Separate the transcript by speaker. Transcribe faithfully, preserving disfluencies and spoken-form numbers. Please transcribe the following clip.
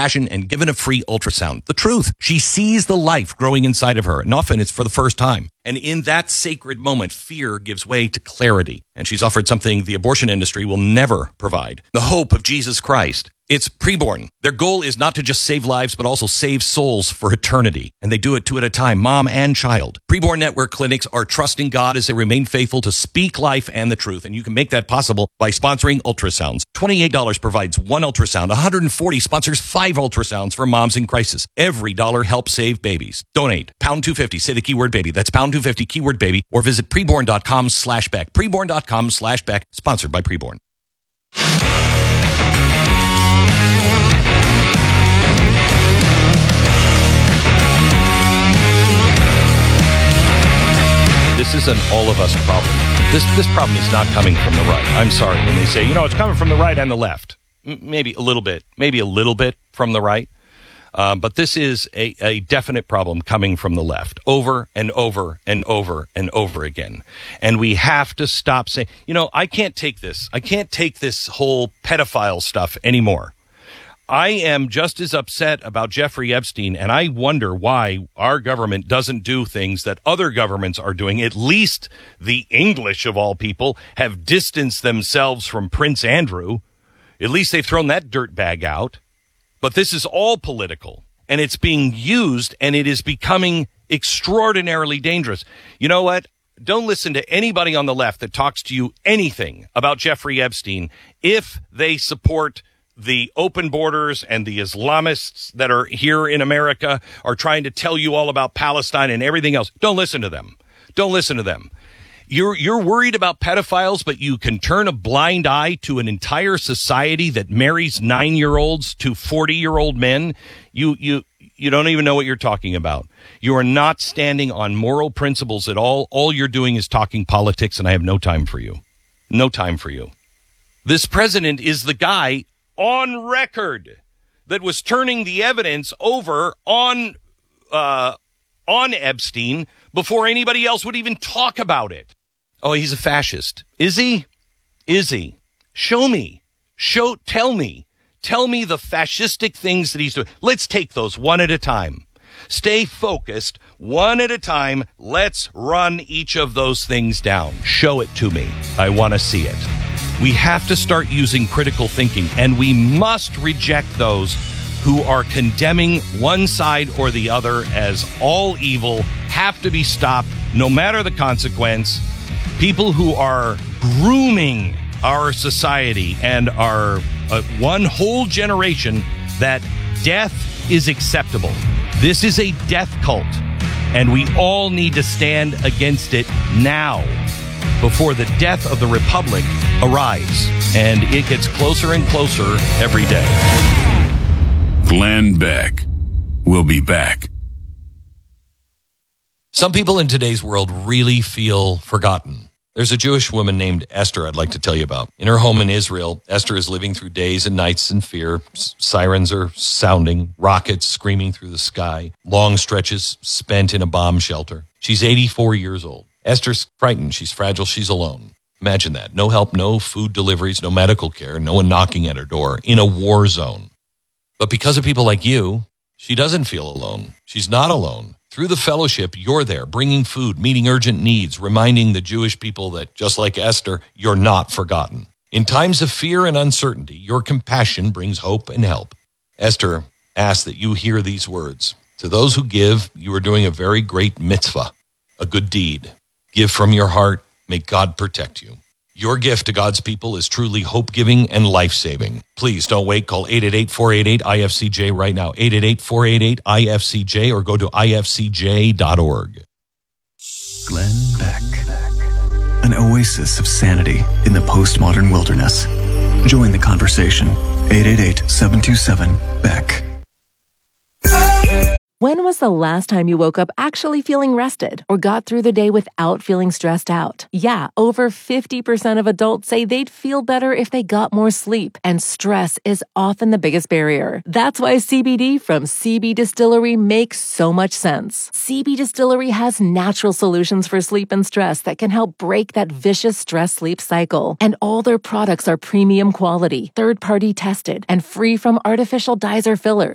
Speaker 1: compassion and given a free ultrasound. The truth, she sees the life growing inside of her, and often it's for the first time. And in that sacred moment, fear gives way to clarity. And she's offered something the abortion industry will never provide: the hope of Jesus Christ. It's Preborn. Their goal is not to just save lives, but also save souls for eternity. And they do it two at a time, mom and child. Preborn Network clinics are trusting God as they remain faithful to speak life and the truth. And you can make that possible by sponsoring ultrasounds. twenty-eight dollars provides one ultrasound. one hundred forty dollars sponsors five ultrasounds for moms in crisis. Every dollar helps save babies. Donate. Pound two fifty. Say the keyword baby. That's pound two fifty, keyword baby. Or visit preborn.com slash Beck. Preborn.com slash Beck. Sponsored by Preborn. This is an all of us problem. This this problem is not coming from the right. I'm sorry when they say, you know, it's coming from the right and the left. M- maybe a little bit, maybe a little bit from the right. Um, but this is a, a definite problem coming from the left over and over and over and over again. And we have to stop saying, you know, I can't take this. I can't take this whole pedophile stuff anymore. I am just as upset about Jeffrey Epstein, and I wonder why our government doesn't do things that other governments are doing. At least the English, of all people, have distanced themselves from Prince Andrew. At least they've thrown that dirtbag out. But this is all political, and it's being used, and it is becoming extraordinarily dangerous. You know what? Don't listen to anybody on the left that talks to you anything about Jeffrey Epstein if they support the open borders and the Islamists that are here in America are trying to tell you all about Palestine and everything else. Don't listen to them. Don't listen to them. You're you're worried about pedophiles, but you can turn a blind eye to an entire society that marries nine-year-olds to forty-year-old men. You you you don't even know what you're talking about. You are not standing on moral principles at all. All you're doing is talking politics, and I have no time for you. No time for you. This president is the guy on record that was turning the evidence over on uh, on Epstein before anybody else would even talk about it. Oh, he's a fascist. Is he? Is he? Show me. Show. Tell me. Tell me the fascistic things that he's doing. Let's take those one at a time. Stay focused, one at a time. Let's run each of those things down. Show it to me. I want to see it. We have to start using critical thinking, and we must reject those who are condemning one side or the other as all evil, have to be stopped, no matter the consequence. People who are grooming our society and our uh, one whole generation that death is acceptable. This is a death cult, and we all need to stand against it now, before the death of the Republic arrives, and it gets closer and closer every day.
Speaker 2: Glenn Beck will be back.
Speaker 1: Some people in today's world really feel forgotten. There's a Jewish woman named Esther I'd like to tell you about. In her home in Israel, Esther is living through days and nights in fear. S- sirens are sounding, rockets screaming through the sky, long stretches spent in a bomb shelter. She's eighty-four years old. Esther's frightened. She's fragile. She's alone. Imagine that. No help, no food deliveries, no medical care, no one knocking at her door in a war zone. But because of people like you, she doesn't feel alone. She's not alone. Through the fellowship, you're there, bringing food, meeting urgent needs, reminding the Jewish people that, just like Esther, you're not forgotten. In times of fear and uncertainty, your compassion brings hope and help. Esther asks that you hear these words. To those who give, you are doing a very great mitzvah, a good deed. Give from your heart. May God protect you. Your gift to God's people is truly hope-giving and life-saving. Please don't wait. Call eight eight eight, four eight eight, I F C J right now. eight eight eight, four eight eight, I F C J or go to I F C J dot org.
Speaker 3: Glenn Beck. An oasis of sanity in the postmodern wilderness. Join the conversation. eight eight eight, seven two seven, B E C K.
Speaker 4: When was the last time you woke up actually feeling rested or got through the day without feeling stressed out? Yeah, over fifty percent of adults say they'd feel better if they got more sleep, and stress is often the biggest barrier. That's why C B D from C B Distillery makes so much sense. C B Distillery has natural solutions for sleep and stress that can help break that vicious stress-sleep cycle. And all their products are premium quality, third-party tested, and free from artificial dyes or fillers.